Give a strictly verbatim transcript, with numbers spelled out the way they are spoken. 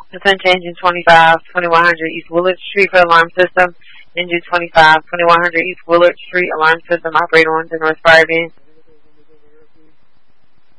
Attention engine twenty-five, twenty-one hundred East Willard Street for alarm system. Engine twenty-five, twenty-one hundred East Willard Street, alarm system operator on the North Fire Van.